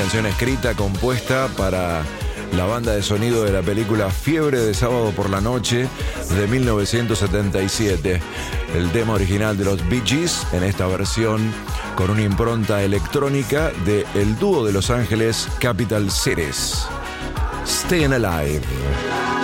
canción escrita, compuesta para la banda de sonido de la película Fiebre de Sábado por la Noche de 1977. El tema original de los Bee Gees en esta versión con una impronta electrónica de el dúo de Los Ángeles Capital Cities. Stayin' Alive.